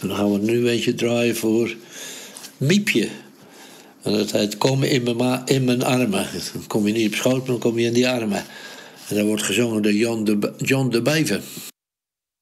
En dan gaan we nu een beetje draaien voor Miepje. En dat heet Kom in mijn armen. Dan kom je niet op schoot, maar dan kom je in die armen. En dat wordt gezongen door John de Bever.